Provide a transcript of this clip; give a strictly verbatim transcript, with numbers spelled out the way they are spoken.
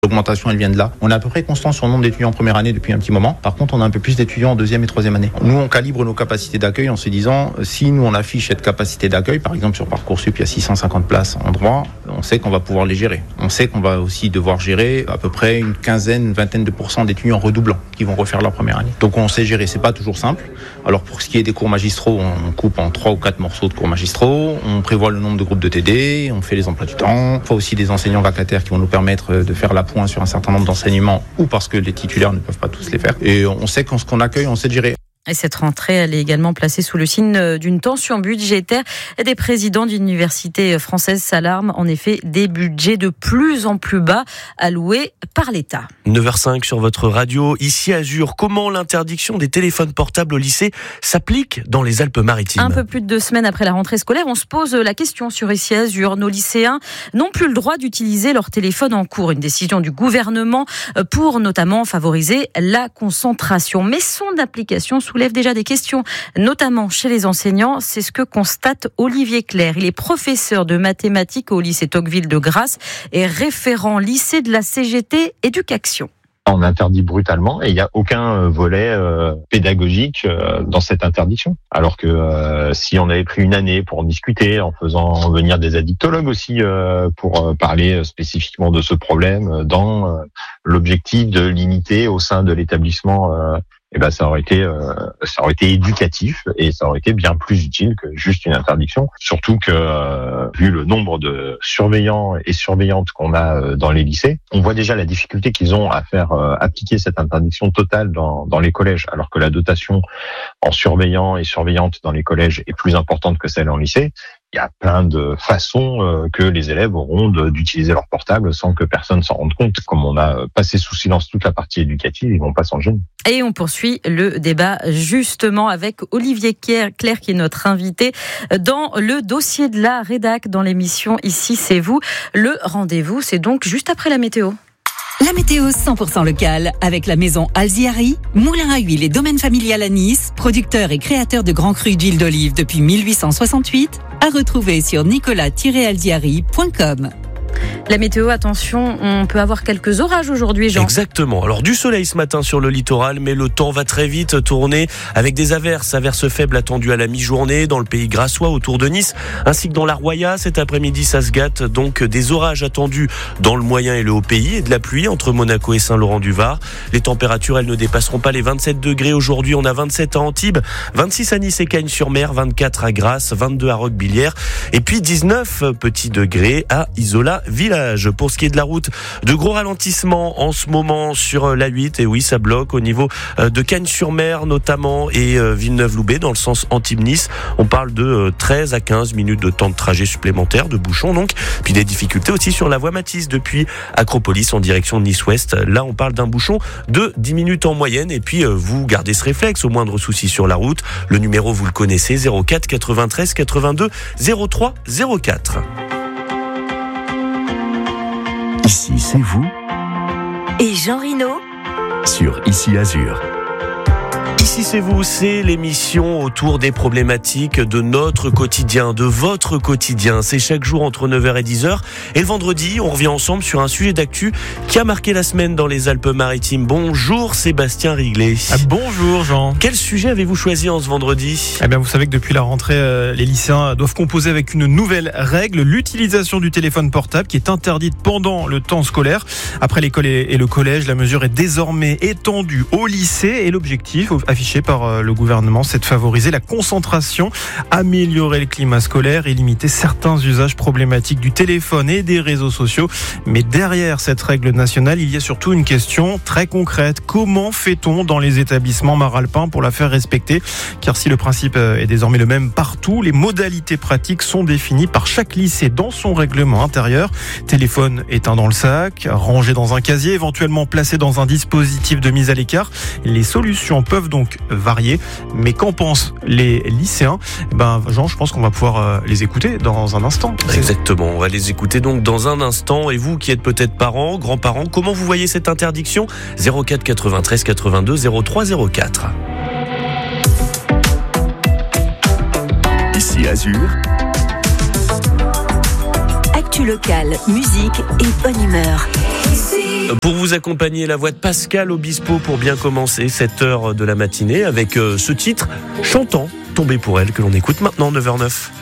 L'augmentation, elle vient de là. On est à peu près constant sur le nombre d'étudiants en première année depuis un petit moment. Par contre, on a un peu plus d'étudiants en deuxième et troisième année. Nous, on calibre nos capacités d'accueil en se disant, si nous, on affiche cette capacité d'accueil, par exemple, sur Parcoursup, il y a six cent cinquante places en droit, on sait qu'on va pouvoir les gérer. On sait qu'on va aussi devoir gérer à peu près une quinzaine, une vingtaine de pourcents d'étudiants redoublants qui vont refaire leur première année. Donc, on sait gérer. C'est pas toujours simple. Alors, pour ce qui est des cours magistraux, on coupe en trois ou quatre morceaux de cours magistraux. On prévoit le nombre de groupes de T D. On fait les emplois du temps. Il faut aussi des enseignants vacataires qui vont nous permettre de faire la point sur un certain nombre d'enseignements ou parce que les titulaires ne peuvent pas tous les faire. Et on sait qu'on, ce qu'on accueille, on sait gérer. Et cette rentrée, elle est également placée sous le signe d'une tension budgétaire. Des présidents d'universités françaises s'alarment en effet des budgets de plus en plus bas alloués par l'État. neuf heures cinq sur votre radio, ici Azur. Comment l'interdiction des téléphones portables au lycée s'applique dans les Alpes-Maritimes ? Un peu plus de deux semaines après la rentrée scolaire, on se pose la question sur ici Azur. Nos lycéens n'ont plus le droit d'utiliser leur téléphone en cours. Une décision du gouvernement pour notamment favoriser la concentration. Mais son application soulève déjà des questions, notamment chez les enseignants. C'est ce que constate Olivier Clerc. Il est professeur de mathématiques au lycée Tocqueville de Grasse et référent lycée de la C G T Éducation. On interdit brutalement et il n'y a aucun volet euh, pédagogique euh, dans cette interdiction. Alors que euh, si on avait pris une année pour en discuter, en faisant venir des addictologues aussi euh, pour euh, parler spécifiquement de ce problème, dans euh, l'objectif de limiter au sein de l'établissement, euh, eh ben ça aurait été euh, ça aurait été éducatif et ça aurait été bien plus utile que juste une interdiction. Surtout que euh, vu le nombre de surveillants et surveillantes qu'on a euh, dans les lycées, on voit déjà la difficulté qu'ils ont à faire euh, appliquer cette interdiction totale dans dans les collèges, alors que la dotation en surveillants et surveillantes dans les collèges est plus importante que celle en lycée. Il y a plein de façons euh, que les élèves auront de, d'utiliser leur portable sans que personne s'en rende compte. Comme on a passé sous silence toute la partie éducative, ils vont pas s'en gêner. Et on poursuit le débat justement avec Olivier Clerc, qui est notre invité dans le dossier de la rédac dans l'émission Ici c'est vous. Le rendez-vous, c'est donc juste après la météo. La météo cent pour cent locale avec la maison Alziari, moulin à huile et domaine familial à Nice, producteur et créateur de grands crus d'huile d'olive depuis mille huit cent soixante-huit, à retrouver sur nicolas tiret alziari point com. La météo, attention, on peut avoir quelques orages aujourd'hui, Jean. Exactement. Alors du soleil ce matin sur le littoral, mais le temps va très vite tourner avec des averses, averses faibles attendues à la mi-journée dans le pays grassois autour de Nice, ainsi que dans la Roya. Cet après-midi, ça se gâte, donc des orages attendus dans le moyen et le haut pays et de la pluie entre Monaco et Saint-Laurent-du-Var. Les températures, elles ne dépasseront pas les vingt-sept degrés aujourd'hui. On a vingt-sept à Antibes, vingt-six à Nice et Cagnes-sur-Mer, vingt-quatre à Grasse, vingt-deux à Roquebillière et puis dix-neuf petits degrés à Isola Village. Pour ce qui est de la route, de gros ralentissements en ce moment sur l'A huit, et oui, ça bloque au niveau de Cagnes-sur-Mer notamment et Villeneuve-Loubet dans le sens Antibes-Nice. On parle de treize à quinze minutes de temps de trajet supplémentaire, de bouchons donc, puis des difficultés aussi sur la voie Matisse depuis Acropolis en direction de Nice-Ouest. Là, on parle d'un bouchon de dix minutes en moyenne et puis vous gardez ce réflexe au moindre souci sur la route. Le numéro, vous le connaissez, zéro quatre quatre-vingt-treize quatre-vingt-deux zéro trois zéro quatre. Ici, c'est vous. Et Jean Rino Sur Ici Azur. Ici c'est vous, c'est l'émission autour des problématiques de notre quotidien, de votre quotidien. C'est chaque jour entre neuf heures et dix heures. Et le vendredi, on revient ensemble sur un sujet d'actu qui a marqué la semaine dans les Alpes-Maritimes. Bonjour Sébastien Riglet. Ah, bonjour Jean. Quel sujet avez-vous choisi en ce vendredi ? Eh bien, vous savez que depuis la rentrée, euh, les lycéens doivent composer avec une nouvelle règle, l'utilisation du téléphone portable qui est interdite pendant le temps scolaire. Après l'école et, et le collège, la mesure est désormais étendue au lycée et l'objectif affiché par le gouvernement, c'est de favoriser la concentration, améliorer le climat scolaire et limiter certains usages problématiques du téléphone et des réseaux sociaux. Mais derrière cette règle nationale, il y a surtout une question très concrète. Comment fait-on dans les établissements maralpins pour la faire respecter ? Car si le principe est désormais le même partout, les modalités pratiques sont définies par chaque lycée dans son règlement intérieur. Téléphone éteint dans le sac, rangé dans un casier, éventuellement placé dans un dispositif de mise à l'écart. Les solutions peuvent donc variés, mais qu'en pensent les lycéens ? Ben Jean, je pense qu'on va pouvoir euh, les écouter dans un instant. Exactement, on va les écouter donc dans un instant. Et vous qui êtes peut-être parents, grands-parents, comment vous voyez cette interdiction ? zéro quatre quatre-vingt-treize quatre-vingt-deux zéro trois zéro quatre. Ici Azur. Actu locale, musique et bonne humeur. Ici Pour vous accompagner, la voix de Pascal Obispo pour bien commencer cette heure de la matinée avec ce titre, Chantant, tombé pour elle, que l'on écoute maintenant, neuf heures zéro neuf.